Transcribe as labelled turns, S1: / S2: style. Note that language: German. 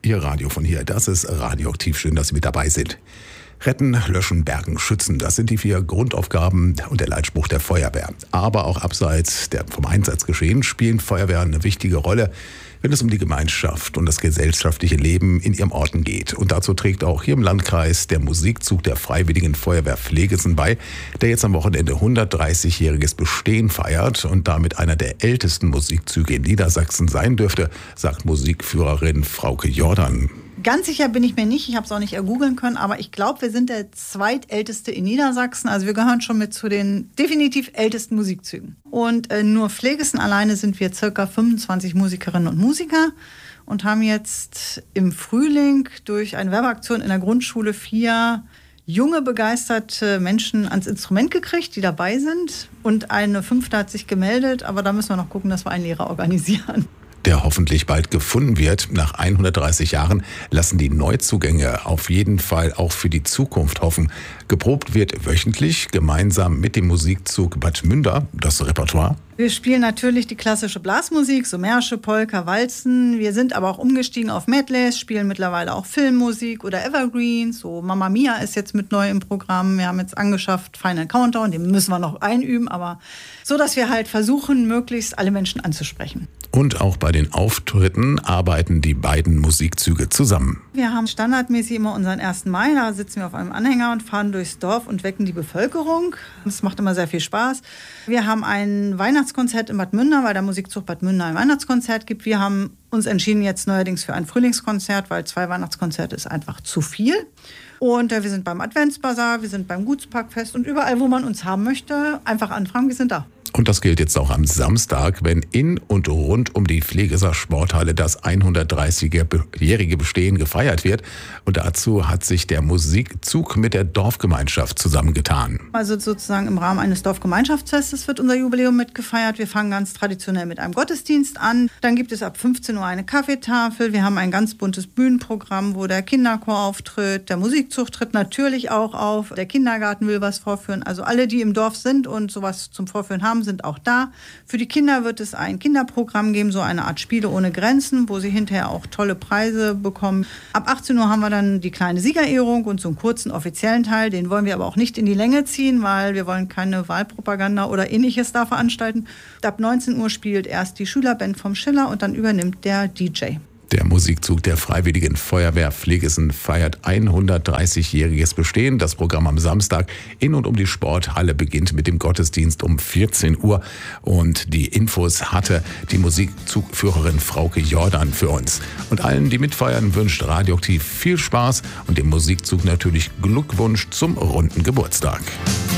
S1: Ihr Radio von hier, das ist Radioaktiv. Schön, dass Sie mit dabei sind. Retten, löschen, bergen, schützen, das sind die 4 Grundaufgaben und der Leitspruch der Feuerwehr. Aber auch abseits vom Einsatzgeschehen spielen Feuerwehren eine wichtige Rolle, wenn es um die Gemeinschaft und das gesellschaftliche Leben in ihren Orten geht. Und dazu trägt auch hier im Landkreis der Musikzug der Freiwilligen Feuerwehr Pflegesen bei, der jetzt am Wochenende 130-jähriges Bestehen feiert und damit einer der ältesten Musikzüge in Niedersachsen sein dürfte, sagt Musikführerin Frauke Jordan.
S2: Ganz sicher bin ich mir nicht, ich habe es auch nicht ergoogeln können, aber ich glaube, wir sind der zweitälteste in Niedersachsen. Also wir gehören schon mit zu den definitiv ältesten Musikzügen. Und nur Pflegesen alleine sind wir ca. 25 Musikerinnen und Musiker und haben jetzt im Frühling durch eine Werbeaktion in der Grundschule 4 junge, begeisterte Menschen ans Instrument gekriegt, die dabei sind. Und eine 5. hat sich gemeldet, aber da müssen wir noch gucken, dass wir einen Lehrer organisieren.
S1: Der hoffentlich bald gefunden wird. Nach 130 Jahren lassen die Neuzugänge auf jeden Fall auch für die Zukunft hoffen. Geprobt wird wöchentlich gemeinsam mit dem Musikzug Bad Münder das Repertoire.
S2: Wir spielen natürlich die klassische Blasmusik, so Märsche, Polka, Walzen. Wir sind aber auch umgestiegen auf Medleys, spielen mittlerweile auch Filmmusik oder Evergreens. So Mamma Mia ist jetzt mit neu im Programm. Wir haben jetzt angeschafft Final Countdown, den müssen wir noch einüben, aber so, dass wir halt versuchen, möglichst alle Menschen anzusprechen.
S1: Und auch bei den Auftritten arbeiten die beiden Musikzüge zusammen.
S2: Wir haben standardmäßig immer unseren 1. Mai, da sitzen wir auf einem Anhänger und fahren durchs Dorf und wecken die Bevölkerung. Das macht immer sehr viel Spaß. Wir haben ein Weihnachtskonzert in Bad Münder, weil der Musikzug Bad Münder ein Weihnachtskonzert gibt. Wir haben uns entschieden jetzt neuerdings für ein Frühlingskonzert, weil 2 Weihnachtskonzerte ist einfach zu viel. Und wir sind beim Adventsbasar, wir sind beim Gutspackfest und überall, wo man uns haben möchte, einfach anfragen, wir sind da.
S1: Und das gilt jetzt auch am Samstag, wenn in und rund um die Pflegeser Sporthalle das 130-jährige Bestehen gefeiert wird. Und dazu hat sich der Musikzug mit der Dorfgemeinschaft zusammengetan.
S2: Also sozusagen im Rahmen eines Dorfgemeinschaftsfestes wird unser Jubiläum mitgefeiert. Wir fangen ganz traditionell mit einem Gottesdienst an. Dann gibt es ab 15 Uhr eine Kaffeetafel. Wir haben ein ganz buntes Bühnenprogramm, wo der Kinderchor auftritt. Der Musikzug tritt natürlich auch auf. Der Kindergarten will was vorführen. Also alle, die im Dorf sind und sowas zum Vorführen haben, sind auch da. Für die Kinder wird es ein Kinderprogramm geben, so eine Art Spiele ohne Grenzen, wo sie hinterher auch tolle Preise bekommen. Ab 18 Uhr haben wir dann die kleine Siegerehrung und so einen kurzen offiziellen Teil. Den wollen wir aber auch nicht in die Länge ziehen, weil wir wollen keine Wahlpropaganda oder Ähnliches da veranstalten. Ab 19 Uhr spielt erst die Schülerband vom Schiller und dann übernimmt der DJ.
S1: Der Musikzug der Freiwilligen Feuerwehr Pflegesen feiert 130-jähriges Bestehen. Das Programm am Samstag in und um die Sporthalle beginnt mit dem Gottesdienst um 14 Uhr. Und die Infos hatte die Musikzugführerin Frauke Jordan für uns. Und allen, die mitfeiern, wünscht Radioaktiv viel Spaß und dem Musikzug natürlich Glückwunsch zum runden Geburtstag.